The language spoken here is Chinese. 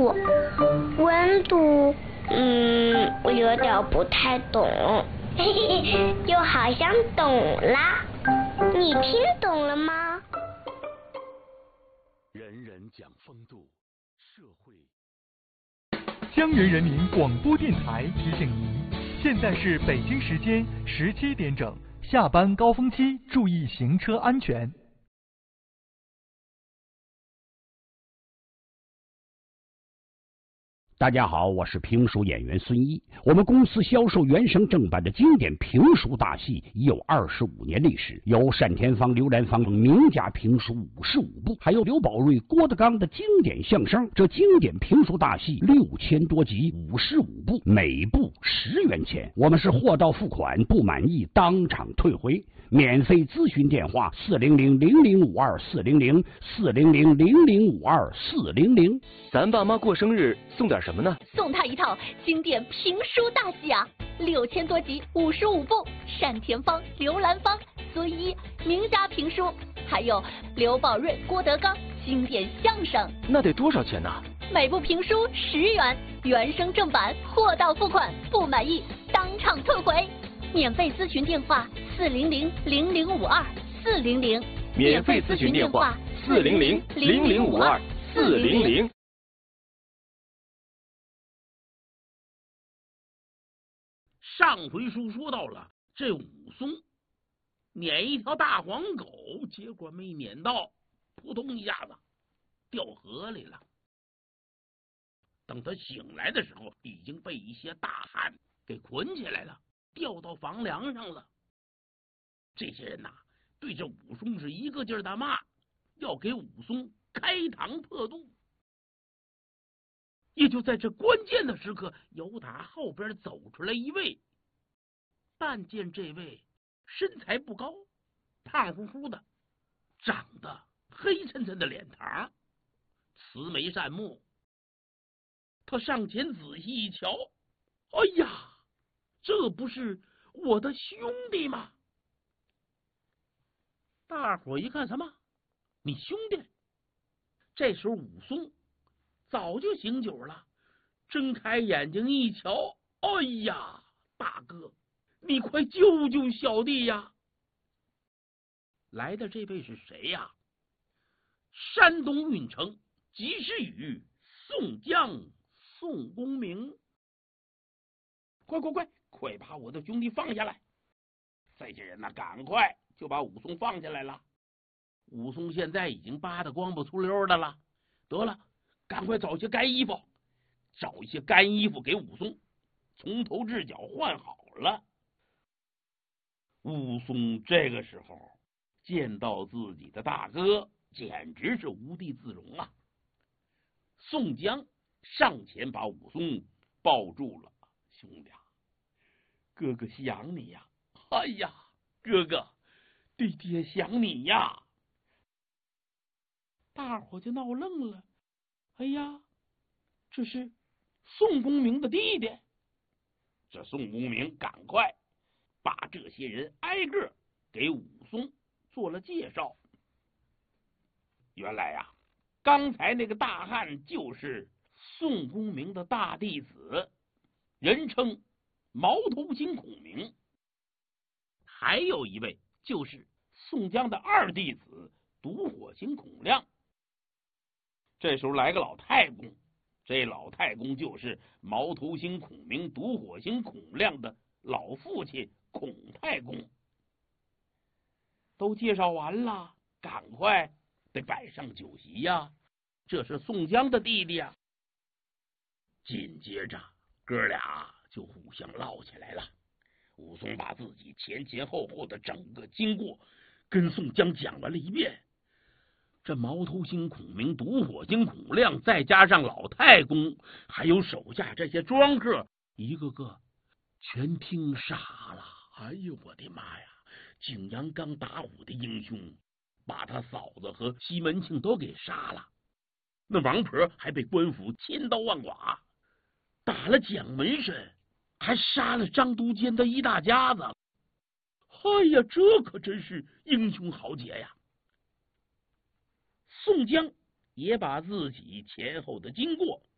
度，温度，我有点不太懂，又好像懂啦。你听懂了吗？ 人人讲风度，社会。 江源人民广播电台提醒您，现在是北京时间17点整，下班高峰期，注意行车安全。 大家好，我是评书演员孙一。我们公司销售原声正版的经典评书大戏已有25年历史，有单田芳、刘兰芳等名家评书55部，还有刘宝瑞、郭德纲的经典相声。这经典评书大戏6000多集，55部，每部10元钱。我们是货到付款，不满意当场退回。免费咨询电话400-0052-400，400-0052-400。 咱爸妈过生日送点什么呢？ 送他一套经典评书大戏啊，6000多集，55部，单田芳、刘兰芳、孙一名家评书，还有刘宝瑞、郭德纲经典相声。 那得多少钱呢？ 每部评书10元，原声正版，货到付款，不满意当场退回。免费咨询电话400-0052-400， 免费咨询电话400-0052-400。 上回书说到了这武松撵一条大黄狗，结果没撵到，扑通一下子掉河里了。等他醒来的时候，已经被一些大汉给捆起来了，吊到房梁上了。这些人对这武松是一个劲儿的骂，要给武松开膛破肚。也就在这关键的时刻，由打后边走出来一位，但见这位身材不高，胖乎乎的，长得黑抻抻的脸膛，慈眉善目。他上前仔细一瞧，哎呀，这不是我的兄弟吗？大伙一看，什么？你兄弟？这时候武松早就醒酒了，睁开眼睛一瞧，哎呀，大哥，你快救救小弟呀！来的这位是谁呀？山东运城及时雨宋江宋公明。快把我的兄弟放下来！这些人赶快就把武松放下来了。武松现在已经扒得光不粗溜的了，得了，赶快找些干衣服，找一些干衣服给武松从头至脚换好了。武松这个时候见到自己的大哥，简直是无地自容啊！宋江上前把武松抱住了，兄弟，哥哥想你呀！哎呀，哥哥，对爹想你呀！大伙就闹愣了。哎呀，这是宋公明的弟弟。这宋公明赶快把这些人挨个给武松做了介绍。原来呀，刚才那个大汉就是宋公明的大弟子，人称毛头星孔明。还有一位就是宋江的二弟子独火星孔亮。这时候来个老太公，这老太公就是毛头星孔明、独火星孔亮的老父亲孔太公。都介绍完了，赶快得摆上酒席呀！这是宋江的弟弟呀。紧接着哥俩就互相唠起来了。武松把自己前前后后的整个经过跟宋江讲完了一遍。这毛头星孔明、独火星孔亮，再加上老太公，还有手下这些庄客，一个个全听傻了。哎呦我的妈呀！景阳冈打虎的英雄，把他嫂子和西门庆都给杀了，那王婆还被官府千刀万剐，打了蒋门神，还杀了张都监的一大家子。哎呀，这可真是英雄豪杰呀！宋江也把自己前后的经过